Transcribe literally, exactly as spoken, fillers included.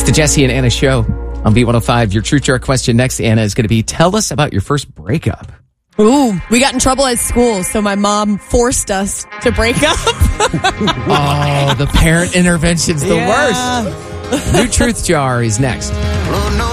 the Jesse and Anna Show on B one oh five. Your Truth Jar question next, Anna, is going to be, tell us about your first breakup. Ooh, we got in trouble at school, so my mom forced us to break up. Oh, the parent intervention's the Yeah. worst. New Truth Jar is next.